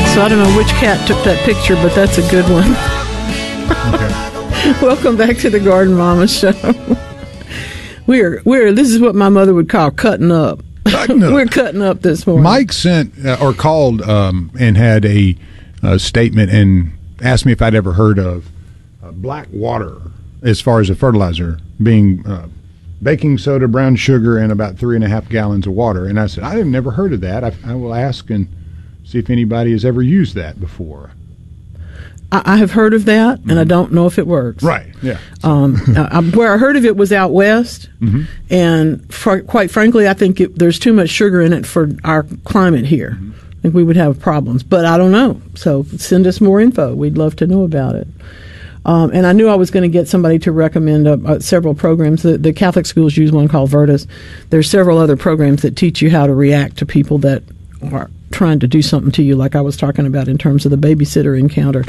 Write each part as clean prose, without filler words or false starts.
So I don't know which cat took that picture, but that's a good one. Okay. Welcome back to the Garden Mama Show. This is what my mother would call cutting up. We're cutting up this morning. Mike sent or called and had a statement and asked me if I'd ever heard of black water as far as a fertilizer being baking soda, brown sugar, and about 3.5 gallons of water. And I said, I've never heard of that. I will ask and see if anybody has ever used that before. I have heard of that, and I don't know if it works. Right, yeah. Where I heard of it was out west, and quite frankly, I think there's too much sugar in it for our climate here. I think we would have problems, but I don't know. So send us more info. We'd love to know about it. And I knew I was going to get somebody to recommend several programs. The Catholic schools use one called Virtus. There's several other programs that teach you how to react to people that are trying to do something to you, like I was talking about in terms of the babysitter encounter.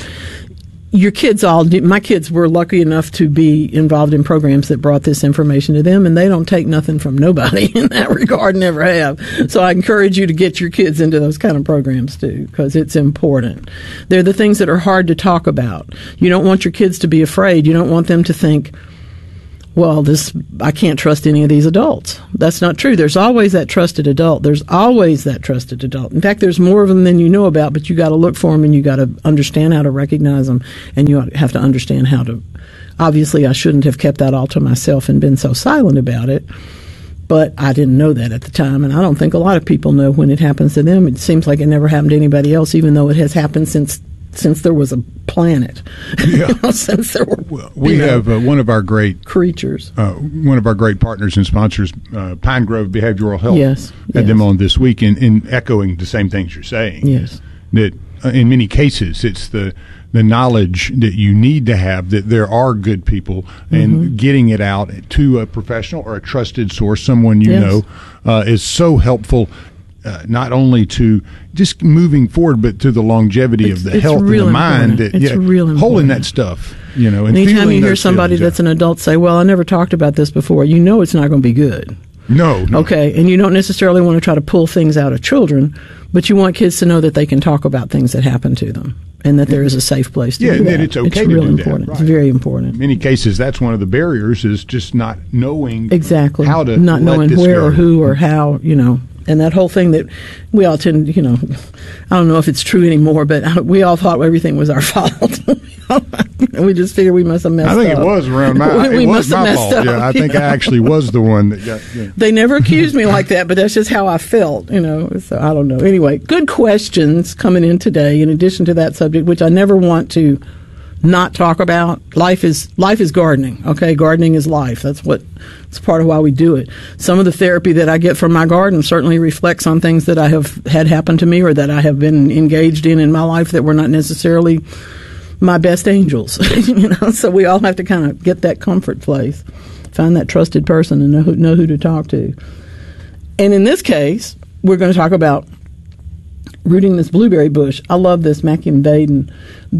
My kids were lucky enough to be involved in programs that brought this information to them, and they don't take nothing from nobody in that regard, never have. So I encourage you to get your kids into those kind of programs too, because it's important. They're the things that are hard to talk about. You don't want your kids to be afraid. You don't want them to think, well, I can't trust any of these adults. That's not true. There's always that trusted adult. There's always that trusted adult. In fact, there's more of them than you know about, but you got to look for them and you got to understand how to recognize them, and you have to understand how to. Obviously, I shouldn't have kept that all to myself and been so silent about it, but I didn't know that at the time, and I don't think a lot of people know when it happens to them. It seems like it never happened to anybody else, even though it has happened since there was a planet. Yeah. Since there were, we have one of our great creatures, one of our great partners and sponsors, Pine Grove Behavioral Health. Yes, had them on this week in echoing the same things you're saying. Yes, that in many cases it's the knowledge that you need to have that there are good people, and getting it out to a professional or a trusted source, someone you know, is so helpful. Not only to just moving forward, but to the longevity of the health of the mind. It's real important. Holding that stuff, and anytime you hear somebody that's an adult say, well, I never talked about this before, you know it's not going to be good. No. Okay, and you don't necessarily want to try to pull things out of children, but you want kids to know that they can talk about things that happen to them, and that there is a safe place to do that. Yeah, and that it's okay to do important. that. Right. It's very important. In many cases, that's one of the barriers, is just not knowing exactly how to not knowing where go. or who or how, And that whole thing that we all tend, I don't know if it's true anymore, but we all thought everything was our fault. We just figured we must have messed up. I think it was around it was my fault. Up, yeah, I think I actually was the one that got. Yeah. They never accused me like that, but that's just how I felt, So I don't know. Anyway, good questions coming in today. In addition to that subject, which I never want to not talk about. Life is gardening. Okay, gardening is life. It's part of why we do it. Some of the therapy that I get from my garden certainly reflects on things that I have had happen to me or that I have been engaged in my life that were not necessarily my best angels. So we all have to kind of get that comfort place, find that trusted person, and know who to talk to. And in this case, we're going to talk about rooting this blueberry bush. I love this, Machium Baden.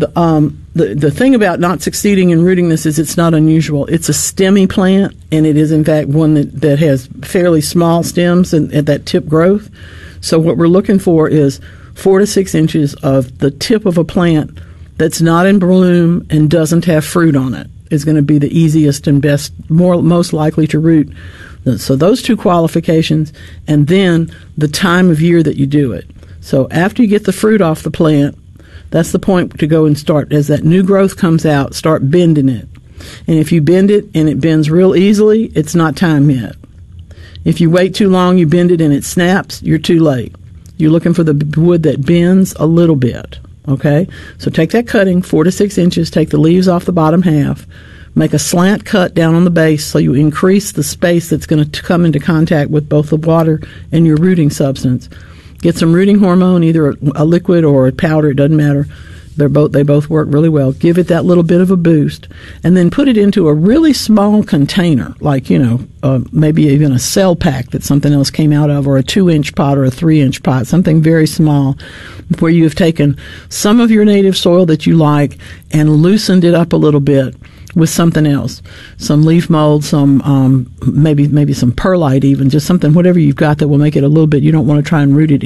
The thing about not succeeding in rooting this is it's not unusual. It's a stemmy plant, and it is in fact one that has fairly small stems and at that tip growth. So what we're looking for is 4 to 6 inches of the tip of a plant that's not in bloom and doesn't have fruit on it is going to be the easiest and best, most likely to root. So those two qualifications, and then the time of year that you do it. So after you get the fruit off the plant, that's the point to go and start. As that new growth comes out, start bending it. And if you bend it and it bends real easily, it's not time yet. If you wait too long, you bend it and it snaps, you're too late. You're looking for the wood that bends a little bit. Okay? So take that cutting, 4 to 6 inches, take the leaves off the bottom half, make a slant cut down on the base so you increase the space that's going to come into contact with both the water and your rooting substance. Get some rooting hormone, either a liquid or a powder, it doesn't matter. They both work really well. Give it that little bit of a boost, and then put it into a really small container, like, maybe even a cell pack that something else came out of, or a 2-inch pot or a 3-inch pot, something very small, where you have taken some of your native soil that you like and loosened it up a little bit with something else, some leaf mold, some maybe some perlite, even just something, whatever you've got that will make it a little bit. You don't want to try and root it in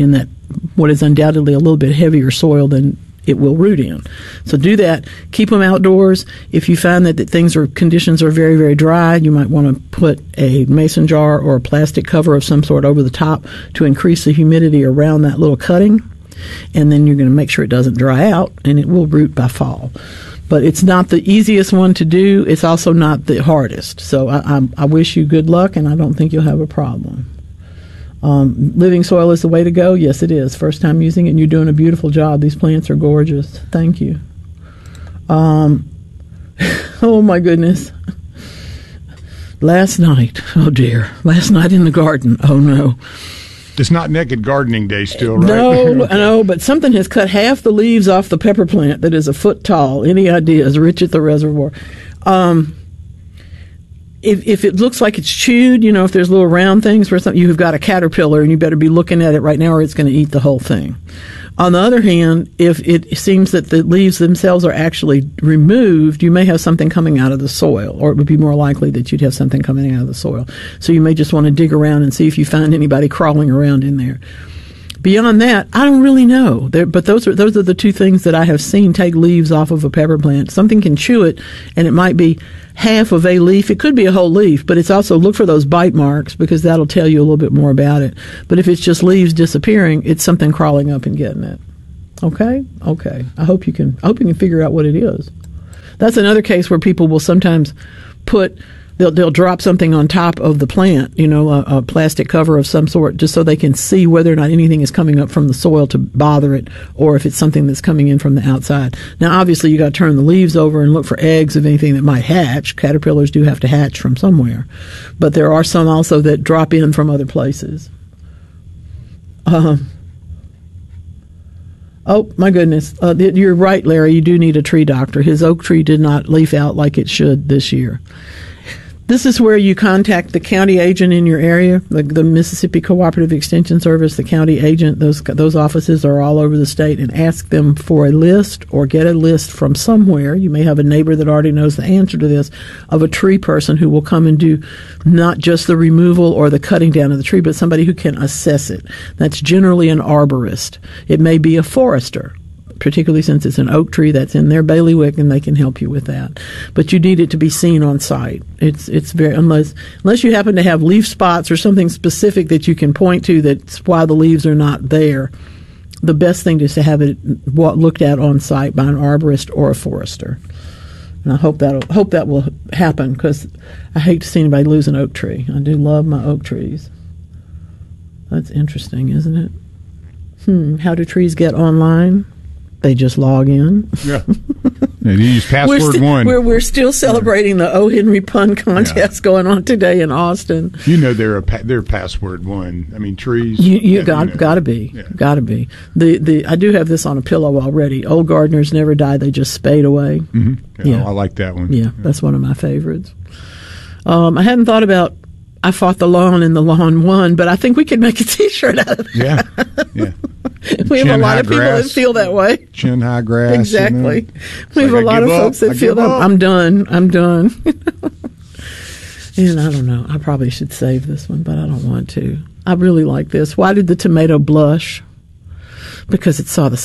what is undoubtedly a little bit heavier soil than it will root in. So do that. Keep them outdoors. If you find that conditions are very, very dry, you might want to put a mason jar or a plastic cover of some sort over the top to increase the humidity around that little cutting. And then you're going to make sure it doesn't dry out, and it will root by fall. But it's not the easiest one to do. It's also not the hardest. So I wish you good luck, and I don't think you'll have a problem. Living soil is the way to go. Yes, it is. First time using it, and you're doing a beautiful job. These plants are gorgeous. Thank you. Oh, my goodness. Last night, oh, dear. Last night in the garden. Oh, no. It's not Naked Gardening Day still, right? No, but something has cut half the leaves off the pepper plant that is a foot tall. Any ideas? Rich at the reservoir. If it looks like it's chewed, if there's little round things where something, you've got a caterpillar, and you better be looking at it right now or it's going to eat the whole thing. On the other hand, if it seems that the leaves themselves are actually removed, you may have something coming out of the soil, or it would be more likely that you'd have something coming out of the soil. So you may just want to dig around and see if you find anybody crawling around in there. Beyond that, I don't really know. But those are the two things that I have seen take leaves off of a pepper plant. Something can chew it, and it might be half of a leaf. It could be a whole leaf, but it's also look for those bite marks because that'll tell you a little bit more about it. But if it's just leaves disappearing, it's something crawling up and getting it. Okay. I hope you can figure out what it is. That's another case where people will sometimes they'll drop something on top of the plant, a plastic cover of some sort, just so they can see whether or not anything is coming up from the soil to bother it, or if it's something that's coming in from the outside. Now, obviously, you got to turn the leaves over and look for eggs of anything that might hatch. Caterpillars do have to hatch from somewhere, but there are some also that drop in from other places. Oh my goodness! You're right, Larry. You do need a tree doctor. His oak tree did not leaf out like it should this year. This is where you contact the county agent in your area, the Mississippi Cooperative Extension Service, the county agent. Those offices are all over the state, and ask them for a list or get a list from somewhere. You may have a neighbor that already knows the answer to this, of a tree person who will come and do not just the removal or the cutting down of the tree, but somebody who can assess it. That's generally an arborist. It may be a forester, particularly since it's an oak tree that's in their bailiwick, and they can help you with that. But you need it to be seen on site. It's very, unless you happen to have leaf spots or something specific that you can point to that's why the leaves are not there. The best thing is to have it looked at on site by an arborist or a forester. And I hope that will happen, because I hate to see anybody lose an oak tree. I do love my oak trees. That's interesting, isn't it? How do trees get online? They just log in. Yeah. You use password one. We're still celebrating the O. Henry Pun contest going on today in Austin. They're password one. I mean, trees. You got to be. Yeah. Got to be. I do have this on a pillow already. Old gardeners never die. They just spade away. Mm-hmm. Yeah. I like that one. Yeah, that's one of my favorites. I hadn't thought about I fought the lawn and the lawn won, but I think we could make a T-shirt out of that. Yeah. We have a lot of people that feel that way. Chin high grass. Exactly. We have a lot of folks that feel that. I'm done. And I don't know. I probably should save this one, but I don't want to. I really like this. Why did the tomato blush? Because it saw the